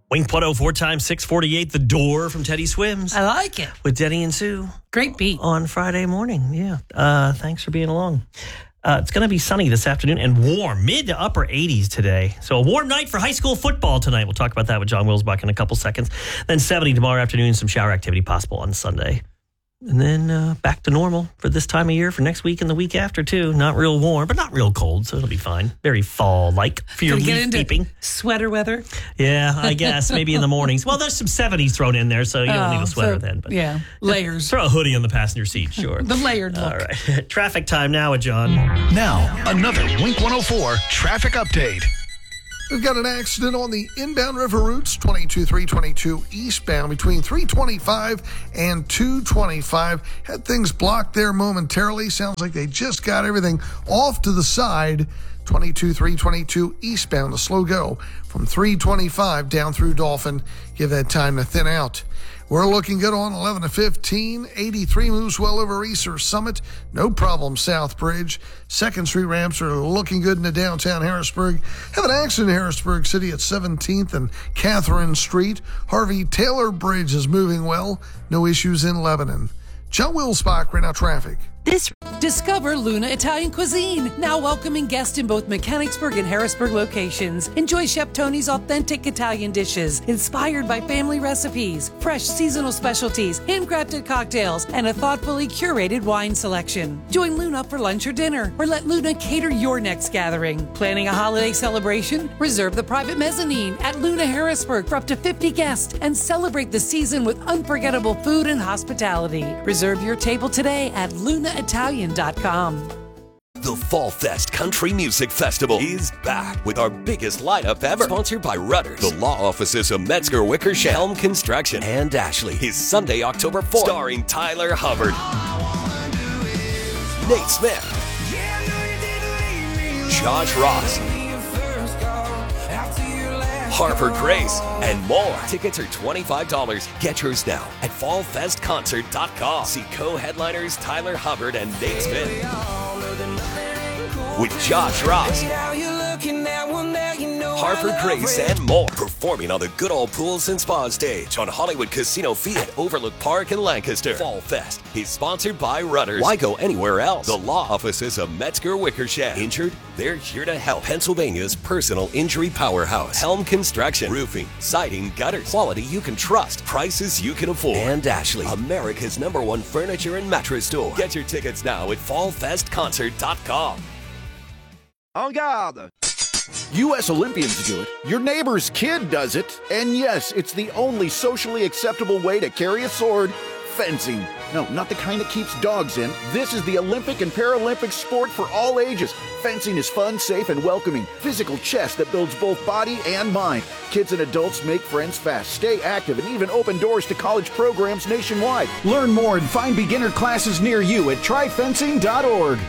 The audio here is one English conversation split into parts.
Wink 104 times 648, The Door from Teddy Swims. I like it. With Denny and Sue. Great beat. On Friday morning, yeah. Thanks for being along. It's going to be sunny this afternoon and warm, mid to upper 80s today. So a warm night for high school football tonight. We'll talk about that with John Wilsbach in a couple seconds. Then 70 tomorrow afternoon, some shower activity possible on Sunday. And then back to normal for this time of year for next week and the week after, too. Not real warm, but not real cold, so it'll be fine. Very fall-like for your leaf peeping. Sweater weather? Yeah, I guess. Maybe in the mornings. Well, there's some 70s thrown in there, so you don't need a sweater then. But yeah, layers. Throw a hoodie on the passenger seat, sure. The layered look. All right. Traffic time now with John. Now, another Wink 104 traffic update. We've got an accident on the inbound river routes, 22-322 eastbound between 325 and 225. Had things blocked there momentarily. Sounds like they just got everything off to the side. 22-322 eastbound, a slow go from 325 down through Dolphin. Give that time to thin out. We're looking good on 11 to 15. 83 moves well over Easter Summit. No problem, South Bridge. 2nd Street ramps are looking good into downtown Harrisburg. Have an accident in Harrisburg City at 17th and Catherine Street. Harvey Taylor Bridge is moving well. No issues in Lebanon. John Wilsbach, right now traffic. Discover Luna Italian Cuisine, now welcoming guests in both Mechanicsburg and Harrisburg locations. Enjoy Chef Tony's authentic Italian dishes, inspired by family recipes, fresh seasonal specialties, handcrafted cocktails, and a thoughtfully curated wine selection. Join Luna for lunch or dinner, or let Luna cater your next gathering. Planning a holiday celebration? Reserve the private mezzanine at Luna Harrisburg for up to 50 guests and celebrate the season with unforgettable food and hospitality. Reserve your table today at lunaitalian.com. The Fall Fest Country Music Festival is back with our biggest lineup ever. Sponsored by Rudders, the law offices of Metzger Wickersham, Helm Construction, and Ashley. Is Sunday, October 4th. Starring Tyler Hubbard, Nate Smith, Josh Ross, Harper Grace, and more. Tickets are $25. Get yours now at fallfestconcert.com. See co-headliners Tyler Hubbard and Nate Smith with Josh Ross, Harper Grace, and more. Performing on the Good Old Pools and Spa stage on Hollywood Casino Fee at Overlook Park in Lancaster. Fall Fest is sponsored by Rudders. Why go anywhere else? The law offices of Metzger Wickersham. Injured? They're here to help. Pennsylvania's personal injury powerhouse. Helm Construction. Roofing, siding, gutters. Quality you can trust. Prices you can afford. And Ashley, America's #1 furniture and mattress store. Get your tickets now at fallfestconcert.com. En garde! U.S. Olympians do it. Your neighbor's kid does it. And yes, it's the only socially acceptable way to carry a sword. Fencing. No, not the kind that keeps dogs in. This is the Olympic and Paralympic sport for all ages. Fencing is fun, safe, and welcoming. Physical chess that builds both body and mind. Kids and adults make friends fast, stay active, and even open doors to college programs nationwide. Learn more and find beginner classes near you at tryfencing.org.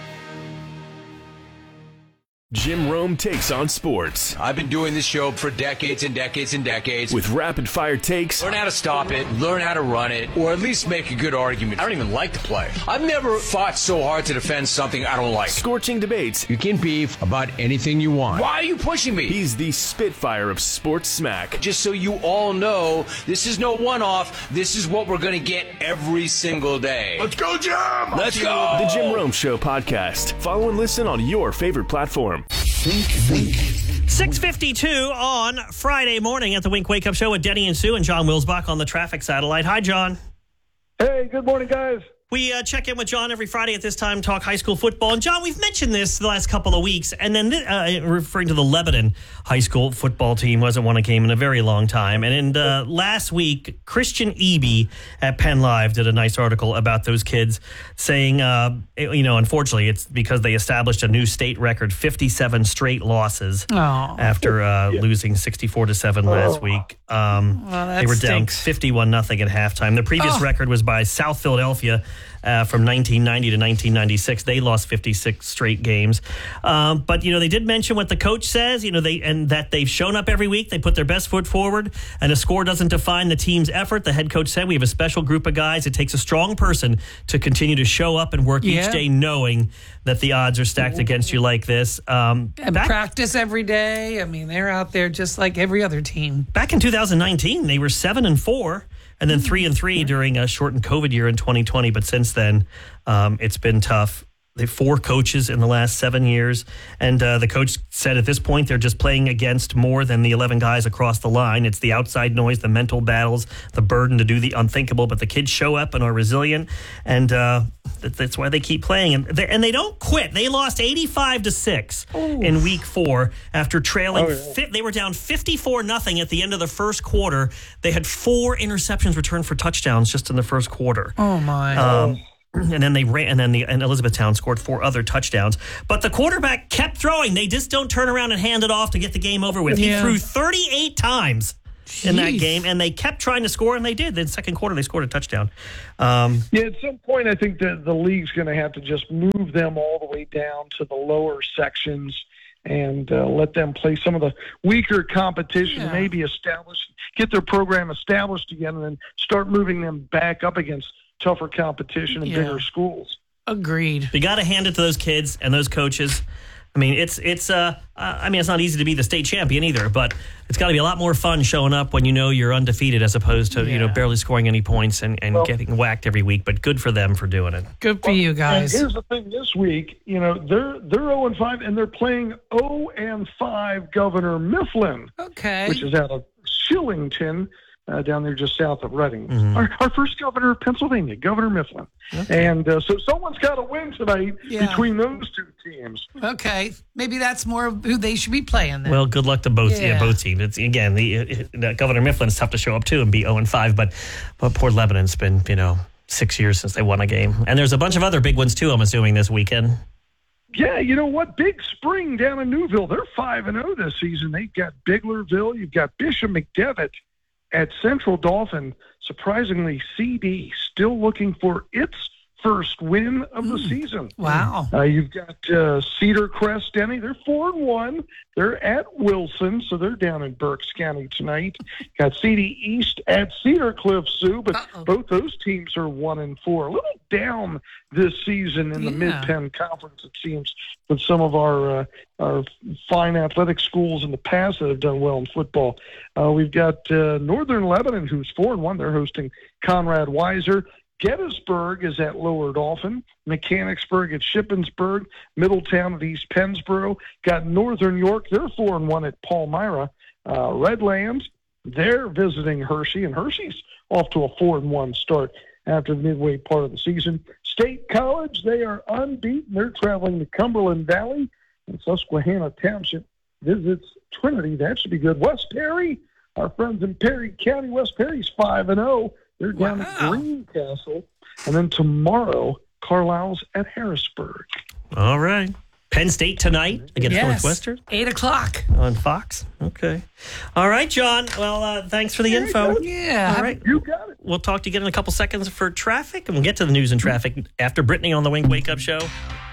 Jim Rome takes on sports. I've been doing this show for decades and decades and decades. With rapid-fire takes. Learn how to stop it, learn how to run it, or at least make a good argument. I don't even like to play. I've never fought so hard to defend something I don't like. Scorching debates. You can beef about anything you want. Why are you pushing me? He's the Spitfire of sports smack. Just so you all know, this is no one-off. This is what we're going to get every single day. Let's go, Jim! Let's go! The Jim Rome Show podcast. Follow and listen on your favorite platform. Think. 6:52 on Friday morning at the Wink Wake Up Show with Denny and Sue and John Wilsbach on the traffic satellite. Hi, John. Hey, good morning, guys. We check in with John every Friday at this time, talk high school football. And, John, we've mentioned this the last couple of weeks. And then referring to the Lebanon high school football team, wasn't one that came in a very long time. And last week, Christian Eby at Penn Live did a nice article about those kids saying, unfortunately, it's because they established a new state record, 57 straight losses after losing 64-7 last week. They were down 51-0 at halftime. The previous record was by South Philadelphia from 1990 to 1996. They lost 56 straight games. But, they did mention what the coach says, that they've shown up every week. They put their best foot forward, and a score doesn't define the team's effort. The head coach said, we have a special group of guys. It takes a strong person to continue to show up and work each day knowing that the odds are stacked against you like this. And practice every day. I mean, they're out there just like every other team. Back in 2019, they were 7-4. And then 3-3 during a shortened COVID year in 2020. But since then, it's been tough. They have 4 coaches in the last 7 years. And the coach said at this point, they're just playing against more than the 11 guys across the line. It's the outside noise, the mental battles, the burden to do the unthinkable. But the kids show up and are resilient. And that's why they keep playing. And they don't quit. They lost 85-6 in week 4 after trailing. They were down 54-0 at the end of the first quarter. They had 4 interceptions returned for touchdowns just in the first quarter. Oh, my. And then they ran, and Elizabethtown scored 4 other touchdowns. But the quarterback kept throwing. They just don't turn around and hand it off to get the game over with. He threw 38 times in that game, and they kept trying to score, and they did. In the second quarter, they scored a touchdown. At some point, I think that the league's going to have to just move them all the way down to the lower sections and let them play some of the weaker competition, maybe get their program established again, and then start moving them back up against tougher competition in bigger schools. Agreed. You got to hand it to those kids and those coaches. I mean, it's not easy to be the state champion either, but it's got to be a lot more fun showing up when you're undefeated as opposed to barely scoring any points and getting whacked every week. But good for them for doing it. Good for you guys. And here's the thing: this week, they're 0-5 and they're playing 0-5 Governor Mifflin, which is out of Shillington. Down there just south of Reading. Mm-hmm. Our first governor of Pennsylvania, Governor Mifflin. Okay. And so someone's got to win tonight between those 2 teams. Okay. Maybe that's more of who they should be playing then. Well, good luck to both teams. It's, again, the Governor Mifflin's tough to show up to and be 0-5, but Port Lebanon's been, 6 years since they won a game. And there's a bunch of other big ones, too, I'm assuming, this weekend. Yeah, you know what? Big Spring down in Newville. They're 5-0 this season. They've got Biglerville. You've got Bishop McDevitt. At Central Dauphin, surprisingly, CD still looking for its first win of the season. Wow. You've got Cedar Crest, Denny. They're 4-1. They're at Wilson, so they're down in Berks County tonight. Got CD East at Cedar Cliff, Sue, but both those teams are 1-4. A little down this season in the Mid-Penn Conference, it seems, with some of our fine athletic schools in the past that have done well in football. We've got Northern Lebanon, who's 4-1. They're hosting Conrad Weiser. Gettysburg is at Lower Dauphin, Mechanicsburg at Shippensburg, Middletown at East Pennsboro. Got Northern York, they're 4-1 at Palmyra. Redlands, they're visiting Hershey, and Hershey's off to a 4-1 start after the midway part of the season. State College, they are unbeaten. They're traveling to Cumberland Valley, and Susquehanna Township visits Trinity. That should be good. West Perry, our friends in Perry County, West Perry's 5-0. They're down at Greencastle. And then tomorrow, Carlisle's at Harrisburg. All right. Penn State tonight against Northwestern. 8 o'clock. On Fox. Okay. All right, John. Well, thanks for the info. Yeah. All right. You got it. We'll talk to you again in a couple seconds for traffic, and we'll get to the news and traffic after Brittany on the Wake Up Show.